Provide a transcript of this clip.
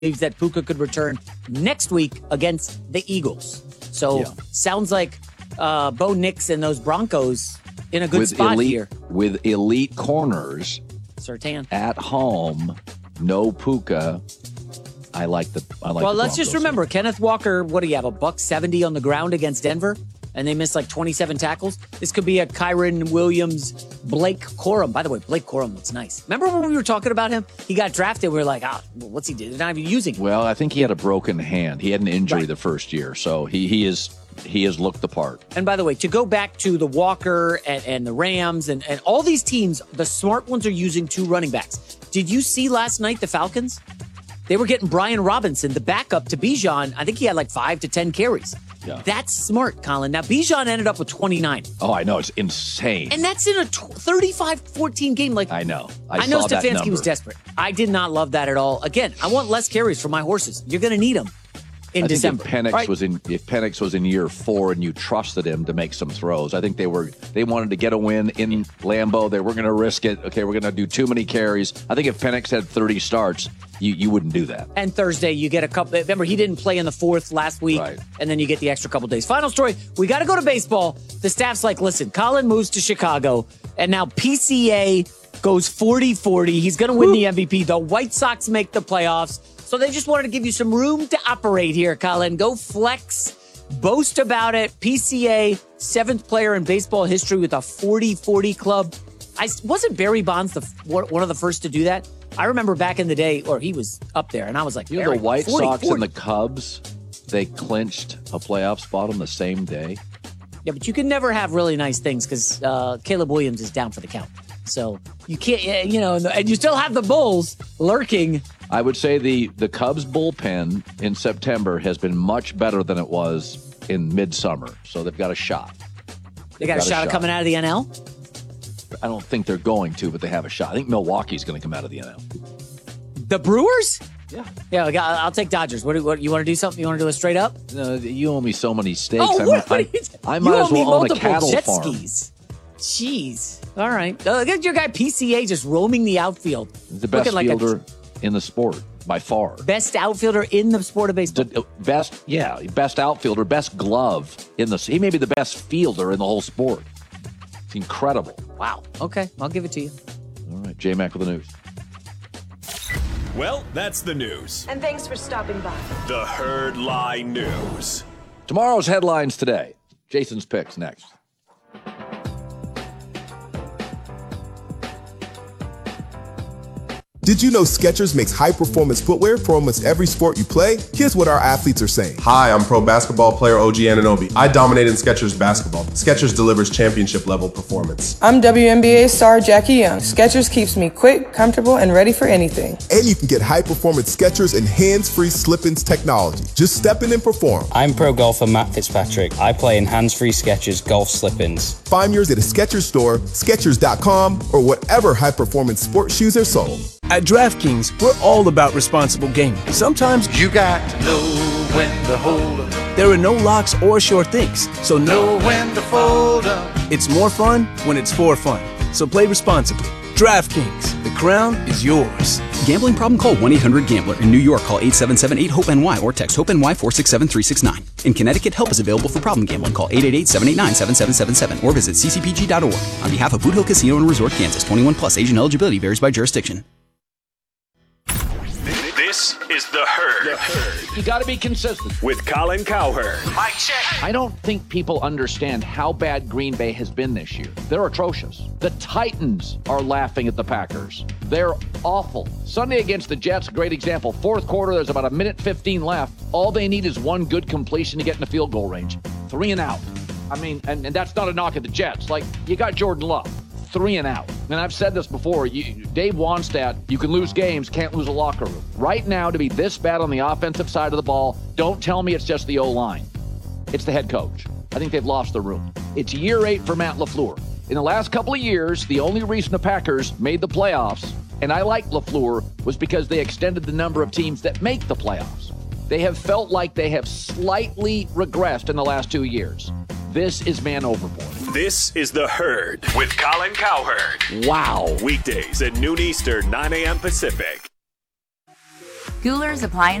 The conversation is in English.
that Puka could return next week against the Eagles. So sounds like Bo Nix and those Broncos in a good spot here. With elite corners Surtain at home, no Puka. I like the Well, let's just remember, Kenneth Walker, what do you have, $170 on the ground against Denver? And they missed like 27 tackles. This could be a Kyren Williams, Blake Corum. By the way, Blake Corum looks nice. Remember when we were talking about him? He got drafted. We were like, what's he doing? They're not even using him. Well, I think he had a broken hand. He had an injury the first year, so he has looked the part. And by the way, to go back to the Walker and the Rams and all these teams, the smart ones are using 2 running backs. Did you see last night the Falcons? They were getting Brian Robinson, the backup to Bijan. I think he had like 5 to 10 carries. Yeah. That's smart, Colin. Now, Bijan ended up with 29. Oh, I know. It's insane. And that's in a 35-14 game. Like I know. I know Stefanski was desperate. I did not love that at all. Again, I want less carries for my horses. You're going to need them in December. If Penix was in year 4 and you trusted him to make some throws, I think they wanted to get a win in Lambeau. They were going to risk it. Okay, we're going to do too many carries. I think if Penix had 30 starts, you wouldn't do that. And Thursday, you get a couple. Remember, he didn't play in the 4th last week, and then you get the extra couple days. Final story, we got to go to baseball. The staff's like, listen, Colin moves to Chicago, and now PCA goes 40-40. He's going to win the MVP. The White Sox make the playoffs. So they just wanted to give you some room to operate here, Colin. Go flex, boast about it. PCA, 7th player in baseball history with a 40-40 club. Wasn't Barry Bonds one of the first to do that? I remember back in the day, or he was up there, and I was like, the White Sox and the Cubs, they clinched a playoff spot on the same day. Yeah, but you can never have really nice things because Caleb Williams is down for the count. So you can't, and you still have the Bulls lurking. I would say the Cubs bullpen in September has been much better than it was in midsummer. So they've got a shot. They got a shot of coming out of the NL? I don't think they're going to, but they have a shot. I think Milwaukee's going to come out of the NL. The Brewers? Yeah. Yeah, I'll take Dodgers. What you want to do something? You want to do a straight up? No, you owe me so many steaks. I might as well own a cattle jet farm. Skis. Jeez. All right. Get your guy PCA just roaming the outfield. The best fielder in the sport by far. Best outfielder in the sport of baseball. Best outfielder, best glove he may be the best fielder in the whole sport. It's incredible. Wow. Okay, I'll give it to you. All right, J-Mac with the news. Well, that's the news. And thanks for stopping by. The Herd Lie News. Tomorrow's headlines today. Jason's picks next. Did you know Skechers makes high-performance footwear for almost every sport you play? Here's what our athletes are saying. Hi, I'm pro basketball player OG Anunoby. I dominate in Skechers basketball. Skechers delivers championship-level performance. I'm WNBA star Jackie Young. Skechers keeps me quick, comfortable, and ready for anything. And you can get high-performance Skechers and hands-free slip-ins technology. Just step in and perform. I'm pro golfer Matt Fitzpatrick. I play in hands-free Skechers golf slip-ins. Find yours at a Skechers store, Skechers.com, or whatever high-performance sports shoes are sold. At DraftKings, we're all about responsible gaming. Sometimes you got to know when to hold up. There are no locks or sure things, so know when to fold up. It's more fun when it's for fun. So play responsibly. DraftKings, the crown is yours. Gambling problem? Call 1-800-GAMBLER. In New York, call 877-8-HOPE-NY or text HOPE-NY 467-369. In Connecticut, help is available for problem gambling. Call 888-789-7777 or visit ccpg.org. On behalf of Boot Hill Casino and Resort, Kansas, 21 plus, age and eligibility varies by jurisdiction. This is The Herd. You got to be consistent. With Colin Cowherd. Mic check. I don't think people understand how bad Green Bay has been this year. They're atrocious. The Titans are laughing at the Packers. They're awful. Sunday against the Jets, great example. Fourth quarter, there's about 1:15 left. All they need is one good completion to get in the field goal range. 3 and out. I mean, and that's not a knock at the Jets. Like, you got Jordan Love. 3 and out. And I've said this before, Dave Wannstedt, you can lose games, can't lose a locker room. Right now, to be this bad on the offensive side of the ball, don't tell me it's just the O-line. It's the head coach. I think they've lost the room. It's year 8 for Matt LaFleur. In the last couple of years, the only reason the Packers made the playoffs, and I like LaFleur, was because they extended the number of teams that make the playoffs. They have felt like they have slightly regressed in the last 2 years. This is man overboard. This is The Herd with Colin Cowherd. Wow. Weekdays at noon Eastern, 9 a.m. Pacific. Goular's Appliance